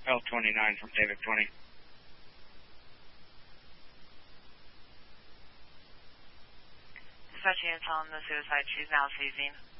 L29 from David 20. Dispatching and telling the suicide, she's now seizing.